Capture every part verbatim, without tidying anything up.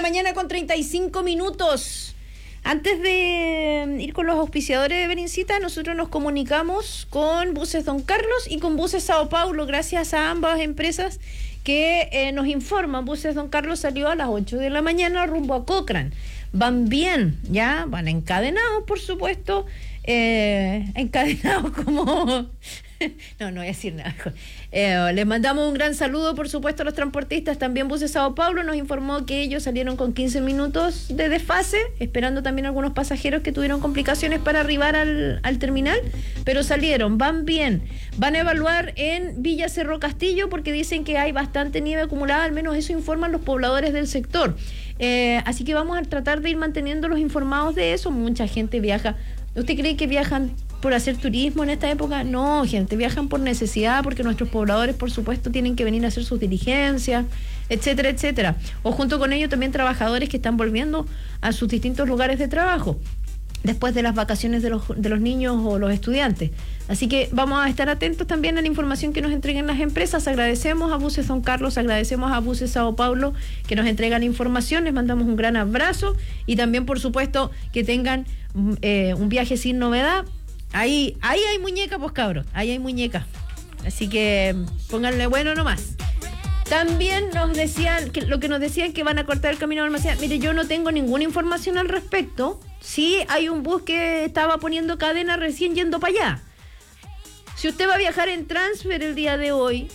mañana con treinta y cinco minutos. Antes de ir con los auspiciadores de Berincita, nosotros nos comunicamos con Buses Don Carlos y con Buses Sao Paulo, gracias a ambas empresas que eh, nos informan. Buses Don Carlos salió a las ocho de la mañana rumbo a Cochrane. Van bien, ya, van encadenados, por supuesto, eh, encadenados como... No, no voy a decir nada. Eh, les mandamos un gran saludo, por supuesto, a los transportistas. También Buses Sao Paulo nos informó que ellos salieron con quince minutos de desfase, esperando también algunos pasajeros que tuvieron complicaciones para arribar al, al terminal, pero salieron, van bien. Van a evaluar en Villa Cerro Castillo porque dicen que hay bastante nieve acumulada, al menos eso informan los pobladores del sector. Eh, así que vamos a tratar de ir manteniéndolos informados de eso. Mucha gente viaja. ¿Usted cree que viajan por hacer turismo en esta época? No, gente, viajan por necesidad, porque nuestros pobladores, por supuesto, tienen que venir a hacer sus diligencias, etcétera, etcétera. O junto con ello también trabajadores que están volviendo a sus distintos lugares de trabajo después de las vacaciones de los, de los niños o los estudiantes. Así que vamos a estar atentos también a la información que nos entreguen las empresas. Agradecemos a Buses Don Carlos, agradecemos a Buses Sao Paulo que nos entregan la información, les mandamos un gran abrazo y también, por supuesto, que tengan eh, un viaje sin novedad. Ahí, ahí hay muñeca, pues cabros, ahí hay muñeca. Así que pónganle bueno nomás. También nos decían, que lo que nos decían que van a cortar el camino de Balmaceda. Mire, yo no tengo ninguna información al respecto. Sí, hay un bus que estaba poniendo cadena recién yendo para allá. Si usted va a viajar en transfer el día de hoy,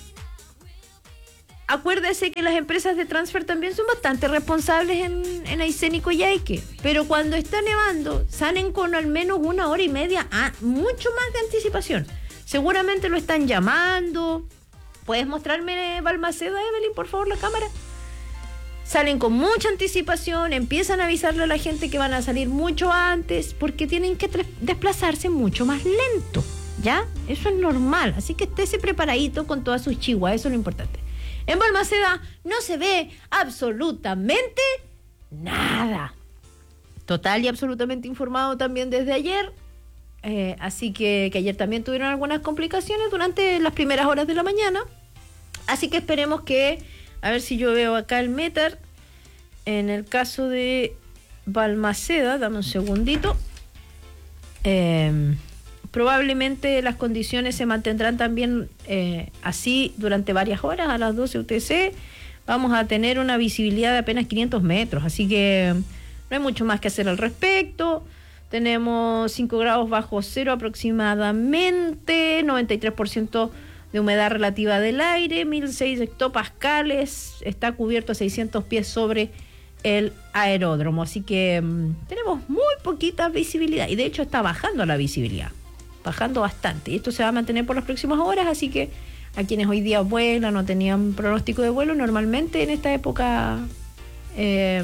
acuérdese que las empresas de transfer también son bastante responsables en, en Aysén y Coyhaique. Pero cuando está nevando, salen con al menos una hora y media, ah, mucho más de anticipación. Seguramente lo están llamando. ¿Puedes mostrarme Balmaceda, Evelyn, por favor, la cámara? Salen con mucha anticipación, empiezan a avisarle a la gente que van a salir mucho antes, porque tienen que tre- desplazarse mucho más lento, ¿ya? Eso es normal, así que estése preparadito con todas sus chihuas, eso es lo importante. En Balmaceda no se ve absolutamente nada. Total y absolutamente informado también desde ayer, eh, así que, que ayer también tuvieron algunas complicaciones durante las primeras horas de la mañana, así que esperemos que... A ver si yo veo acá el meter. En el caso de Balmaceda, dame un segundito. Eh, probablemente las condiciones se mantendrán también eh, así durante varias horas. A las doce U T C vamos a tener una visibilidad de apenas quinientos metros. Así que no hay mucho más que hacer al respecto. Tenemos cinco grados bajo cero aproximadamente, noventa y tres por ciento de humedad relativa del aire, mil seis hectopascales, está cubierto a seiscientos pies sobre el aeródromo, así que mmm, tenemos muy poquita visibilidad y de hecho está bajando la visibilidad, bajando bastante, y esto se va a mantener por las próximas horas, así que a quienes hoy día vuelan o tenían pronóstico de vuelo, normalmente en esta época eh,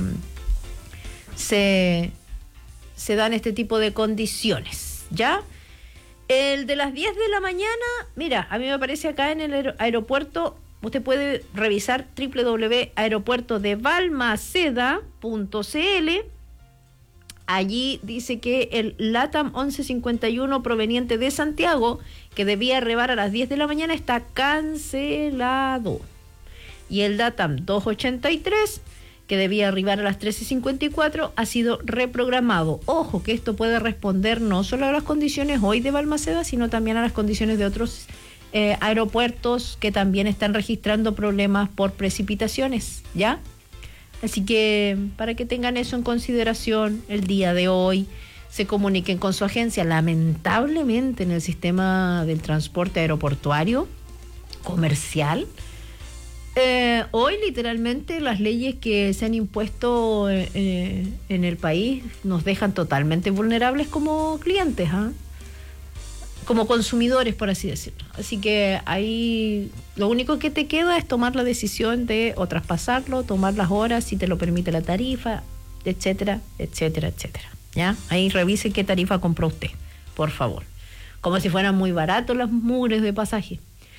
se, se dan este tipo de condiciones, ¿ya? El de las diez de la mañana, mira, a mí me aparece acá en el aer- aeropuerto, usted puede revisar doble u doble u doble u punto aeropuerto de balmaceda punto c l. Allí dice que el LATAM once cincuenta y uno proveniente de Santiago, que debía arribar a las diez de la mañana, está cancelado. Y el LATAM doscientos ochenta y tres, que debía arribar a las trece cincuenta y cuatro, ha sido reprogramado. Ojo que esto puede responder no solo a las condiciones hoy de Balmaceda, sino también a las condiciones de otros eh, aeropuertos que también están registrando problemas por precipitaciones, ¿ya? Así que para que tengan eso en consideración el día de hoy, se comuniquen con su agencia. Lamentablemente en el sistema del transporte aeroportuario comercial, Eh, hoy literalmente las leyes que se han impuesto eh, en el país nos dejan totalmente vulnerables como clientes, ¿eh? Como consumidores, por así decirlo. Así que ahí lo único que te queda es tomar la decisión de o traspasarlo, tomar las horas si te lo permite la tarifa, etcétera, etcétera, etcétera. ¿Ya? Ahí revise qué tarifa compró usted, por favor. Como si fueran muy baratos los mugres de pasaje.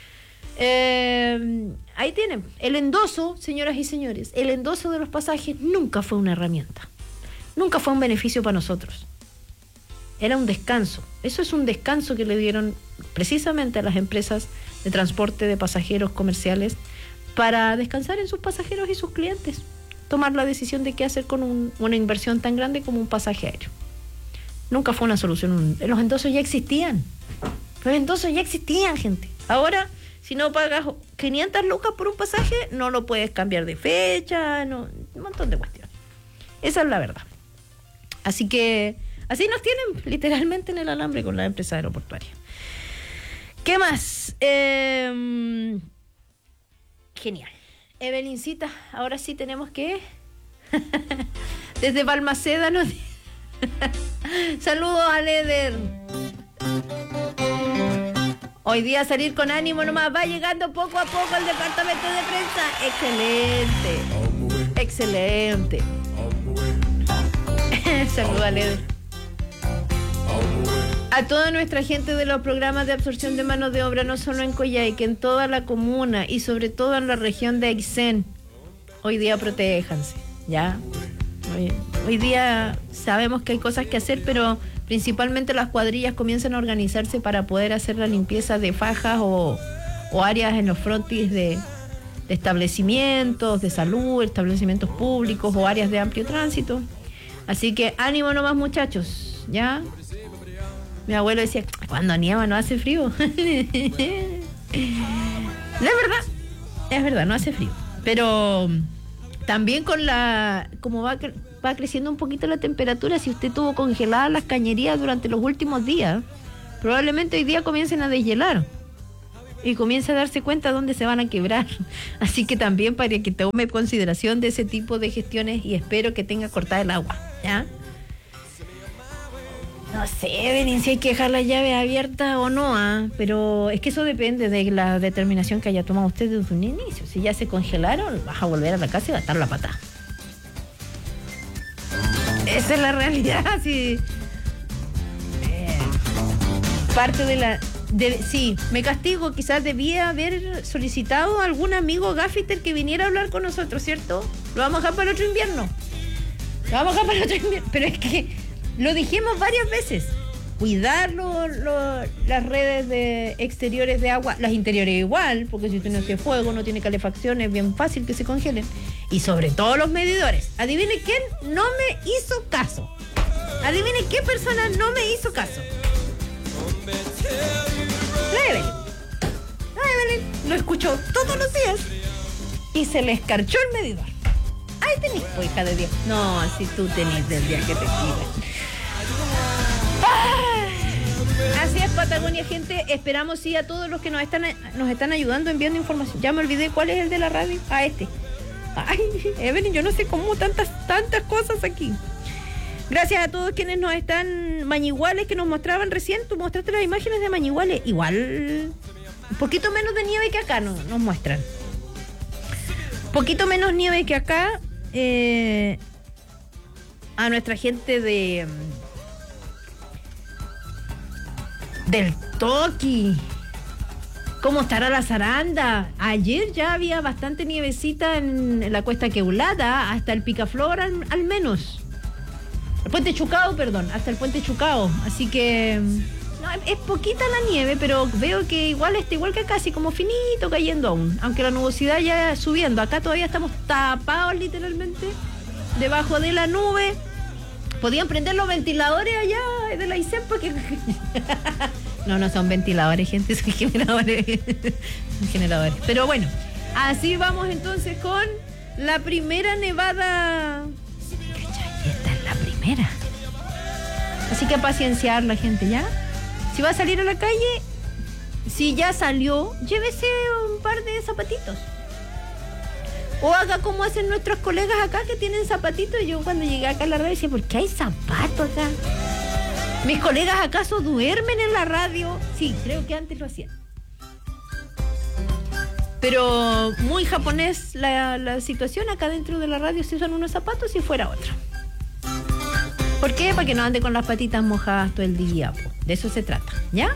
Eh, ahí tienen el endoso, señoras y señores. El endoso de los pasajes nunca fue una herramienta, nunca fue un beneficio para nosotros, era un descanso. Eso es un descanso que le dieron precisamente a las empresas de transporte de pasajeros comerciales para descansar en sus pasajeros y sus clientes. tomar la decisión de qué hacer con un, una inversión tan grande como un pasaje aéreo. Nunca fue una solución. Los endosos ya existían. Los endosos ya existían, gente. Ahora, si no pagas quinientas lucas por un pasaje, no lo puedes cambiar de fecha, no, un montón de cuestiones. Esa es la verdad. Así que así nos tienen literalmente en el alambre con la empresa aeroportuaria. ¿Qué más? Eh, genial. Evelincita, ahora sí tenemos que... Desde Balmaceda nos... Saludos a Leder. Hoy día salir con ánimo nomás, va llegando poco a poco el departamento de prensa. Excelente. Excelente. Saludos a Leder. A toda nuestra gente de los programas de absorción de mano de obra, no solo en Coyhaique, en toda la comuna y sobre todo en la región de Aysén. Hoy día protéjanse, ¿ya? Hoy, hoy día sabemos que hay cosas que hacer, pero principalmente las cuadrillas comienzan a organizarse para poder hacer la limpieza de fajas o, o áreas en los frontis de, de establecimientos de salud, establecimientos públicos o áreas de amplio tránsito. Así que ánimo nomás, muchachos, ¿ya? Mi abuelo decía, cuando nieva no hace frío. No es verdad, es verdad, no hace frío. Pero también con la, como va, va creciendo un poquito la temperatura, si usted tuvo congeladas las cañerías durante los últimos días, probablemente hoy día comiencen a deshielar y comience a darse cuenta dónde se van a quebrar. Así que también para que tome consideración de ese tipo de gestiones y espero que tenga cortada el agua, ¿ya? No sé, Benin, si hay que dejar la llave abierta o no, ¿eh? Pero es que eso depende de la determinación que haya tomado usted desde un inicio. Si ya se congelaron, vas a volver a la casa y gastar la pata. Esa es la realidad, sí. Eh, parte de la... De, sí, me castigo, quizás debía haber solicitado a algún amigo gaffiter que viniera a hablar con nosotros, ¿cierto? Lo vamos a dejar para el otro invierno. Lo vamos a dejar para el otro invierno. Pero es que... lo dijimos varias veces, cuidar lo, lo, las redes de exteriores de agua, las interiores igual, porque si usted no tiene fuego, no tiene calefacción, es bien fácil que se congelen. Y sobre todo los medidores. Adivine quién no me hizo caso. Adivine qué persona no me hizo caso. La Evelyn. La Evelyn lo escuchó todos los días y se le escarchó el medidor. Ahí tenés, pues, hija de Dios. No, si tú tenés del día que te escribes. Así es, Patagonia, gente. Esperamos sí a todos los que nos están nos están ayudando enviando información. Ya me olvidé cuál es el de la radio. Ah, este. Ay, Evelyn, yo no sé cómo tantas tantas cosas aquí. Gracias a todos quienes nos están Mañiguales, que nos mostraban recién. Tú mostraste las imágenes de Mañiguales. Igual, un poquito menos de nieve que acá no, nos muestran. Poquito menos nieve que acá. Eh, a nuestra gente de del Toki. ¿Cómo estará la zaranda? Ayer ya había bastante nievecita en, en la Cuesta Queulada, hasta el Picaflor al, al menos. El Puente Chucao, perdón, hasta el Puente Chucao. Así que no, es, es poquita la nieve, pero veo que igual está igual que acá, así como finito cayendo aún. Aunque la nubosidad ya subiendo. Acá todavía estamos tapados literalmente, debajo de la nube. Podían prender los ventiladores allá de la I C E M porque... No, no son ventiladores, gente, son generadores. Son generadores. Pero bueno, así vamos entonces con la primera nevada. ¿Cachai? Esta es la primera. Así que a pacienciar la gente, ¿ya? Si va a salir a la calle, si ya salió, llévese un par de zapatitos. O haga como hacen nuestros colegas acá que tienen zapatitos. Yo cuando llegué acá a la radio decía, ¿por qué hay zapatos acá? ¿Mis colegas acaso duermen en la radio? Sí, creo que antes lo hacían. Pero muy japonés la, la situación. Acá dentro de la radio se usan unos zapatos y fuera otra. ¿Por qué? Para que no ande con las patitas mojadas todo el día. Po. De eso se trata, ¿ya?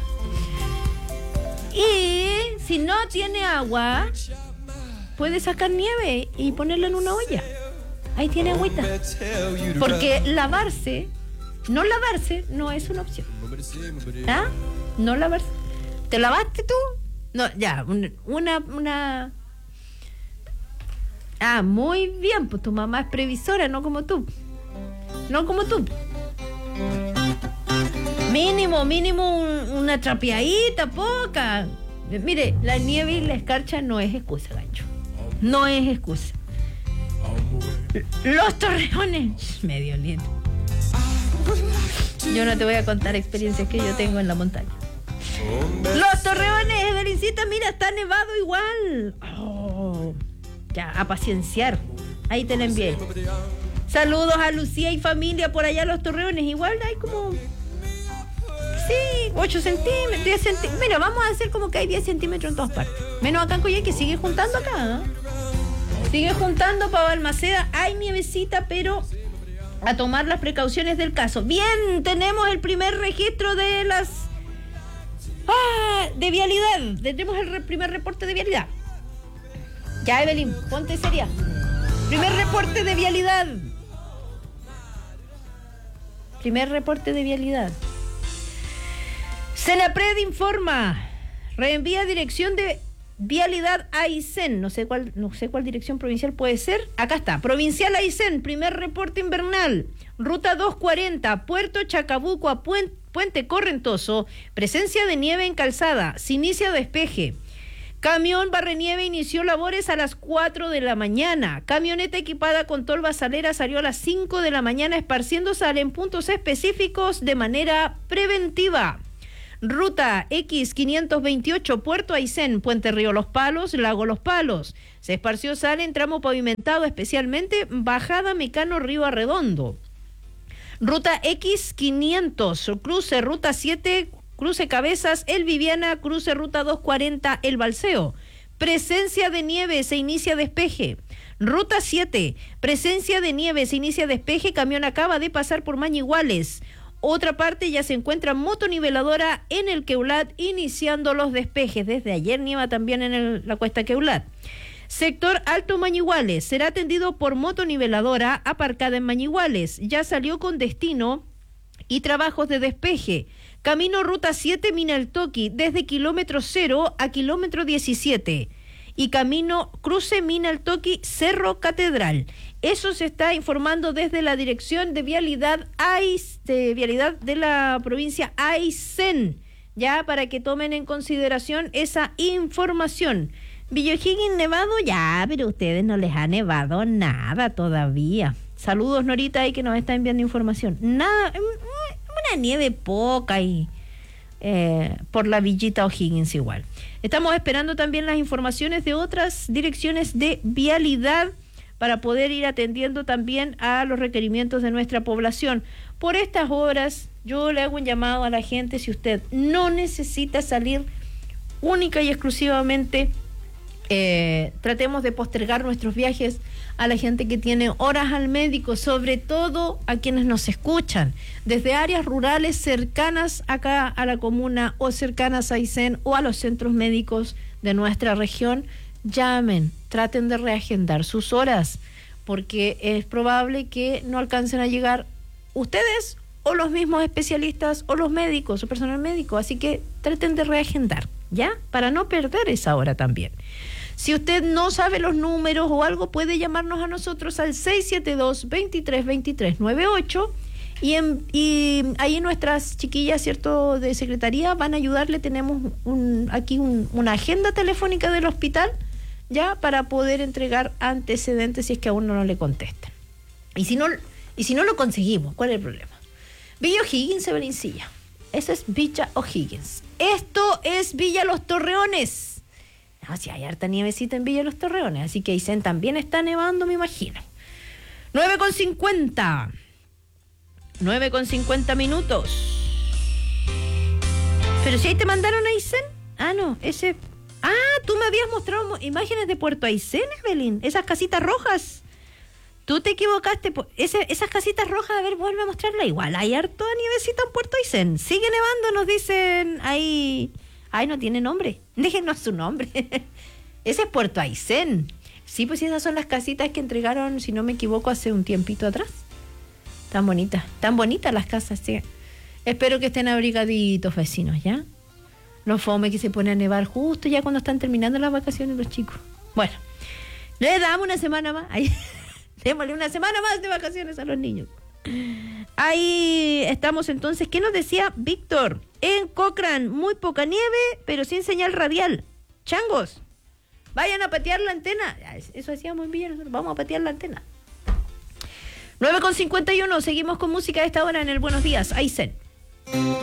Y si no tiene agua, puede sacar nieve y ponerla en una olla. Ahí tiene agüita. Porque lavarse... No lavarse no es una opción. ¿Ah? No lavarse. ¿Te lavaste tú? No, ya, una, una Ah, muy bien, pues tu mamá es previsora, no como tú. No como tú. Mínimo, mínimo un, una trapeadita, poca. Mire, la nieve y la escarcha no es excusa, gancho. No es excusa. Los Torreones, medio lindo. Yo no te voy a contar experiencias que yo tengo en la montaña. Los Torreones, Evelincita, mira, está nevado igual. Oh, ya, a pacienciar. Ahí te la envié. Saludos a Lucía y familia por allá, Los Torreones. Igual hay como... Sí, ocho centímetros, diez centímetros. Mira, vamos a hacer como que hay diez centímetros en todas partes. Menos acá en Coyhaique, que sigue juntando acá, ¿eh? Sigue juntando para Balmaceda. Hay nievecita, pero a tomar las precauciones del caso. Bien, tenemos el primer registro de las... Ah, de vialidad. Tenemos el re- primer reporte de vialidad. Ya, Evelyn, ponte seria. Primer reporte de vialidad. Primer reporte de vialidad. Senapred informa. Reenvía dirección de vialidad a Aysén. No sé cuál, no sé cuál dirección provincial puede ser. Acá está. Provincial Aysén. Primer reporte invernal. Ruta doscientos cuarenta. Puerto Chacabuco a Puente, Puente Correntoso. Presencia de nieve en calzada. Se inicia despeje. Camión barrenieve inició labores a las cuatro de la mañana. Camioneta equipada con tolva salera salió a las cinco de la mañana esparciendo sal en puntos específicos de manera preventiva. Ruta X quinientos veintiocho, Puerto Aysén, Puente Río Los Palos, Lago Los Palos. Se esparció sal en tramo pavimentado, especialmente bajada Mecano Río Arredondo. Ruta X quinientos, cruce Ruta siete, cruce Cabezas, El Viviana, cruce Ruta doscientos cuarenta, El Balseo. Presencia de nieve, se inicia despeje. Ruta siete, presencia de nieve, se inicia despeje, camión acaba de pasar por Mañiguales. Otra parte ya se encuentra motoniveladora en el Queulat, iniciando los despejes. Desde ayer nieva también en el, la cuesta Queulat. Sector Alto Mañiguales, será atendido por motoniveladora aparcada en Mañiguales. Ya salió con destino y trabajos de despeje. Camino Ruta siete Minaltoqui, desde kilómetro cero a kilómetro diecisiete. Y camino cruce Minaltoqui, Cerro Catedral. Eso se está informando desde la Dirección de Vialidad Ais, de Vialidad de la provincia Aysén, ya para que tomen en consideración esa información. Villa O'Higgins nevado, ya, pero a ustedes no les ha nevado nada todavía. Saludos, Norita, ahí que nos está enviando información. Nada, una nieve poca y eh, por la Villita O'Higgins igual. Estamos esperando también las informaciones de otras direcciones de vialidad para poder ir atendiendo también a los requerimientos de nuestra población. Por estas horas, yo le hago un llamado a la gente, si usted no necesita salir única y exclusivamente, eh, tratemos de postergar nuestros viajes a la gente que tiene horas al médico, sobre todo a quienes nos escuchan, desde áreas rurales cercanas acá a la comuna o cercanas a Aysén o a los centros médicos de nuestra región. Llamen, traten de reagendar sus horas, porque es probable que no alcancen a llegar ustedes o los mismos especialistas o los médicos o personal médico, así que traten de reagendar, ¿ya? Para no perder esa hora también. Si usted no sabe los números o algo, puede llamarnos a nosotros al seis siete dos, veintitrés veintitrés noventa y ocho y, en, y ahí nuestras chiquillas, ¿cierto?, de secretaría van a ayudarle. Tenemos un, aquí un, una agenda telefónica del hospital, ya, para poder entregar antecedentes si es que a uno no le contestan. Y si no, y si no lo conseguimos, ¿cuál es el problema? Villa O'Higgins, Evelincilla. Esa es Villa O'Higgins. Esto es Villa Los Torreones. No, si hay harta nievecita en Villa Los Torreones, así que Aysén también está nevando, me imagino. nueve con cincuenta. nueve con cincuenta minutos. Pero si ahí te mandaron a Aysén. Ah, no, ese... Ah, tú me habías mostrado imágenes de Puerto Aysén, Evelyn. Esas casitas rojas. Tú te equivocaste. Ese, esas casitas rojas, a ver, vuelve a mostrarla. Igual hay harto nievecita en Puerto Aysén. Sigue nevando, nos dicen ahí. Ay, no tiene nombre. Déjenos su nombre. Ese es Puerto Aysén. Sí, pues esas son las casitas que entregaron, si no me equivoco, hace un tiempito atrás. Tan bonitas, tan bonitas las casas, sí. Espero que estén abrigaditos, vecinos, ¿ya? No fome que se pone a nevar justo ya cuando están terminando las vacaciones los chicos. Bueno, Le damos una semana más. Ahí, démosle una semana más de vacaciones a los niños. Ahí estamos entonces. ¿Qué nos decía Víctor? En Cochrane, muy poca nieve, pero sin señal radial. Changos, vayan a patear la antena. Eso hacíamos en Villa, nosotros vamos a patear la antena. nueve con cincuenta y uno, seguimos con música a esta hora en el Buenos Días. Aysén.